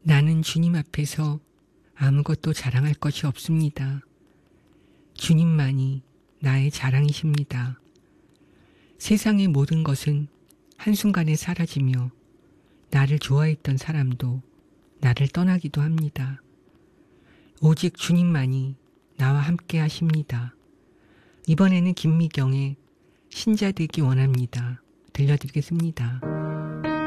나는 주님 앞에서 아무것도 자랑할 것이 없습니다. 주님만이 나의 자랑이십니다. 세상의 모든 것은 한순간에 사라지며 나를 좋아했던 사람도 나를 떠나기도 합니다. 오직 주님만이 나와 함께 하십니다. 이번에는 김미경의 신자 되기 원합니다. 들려드리겠습니다.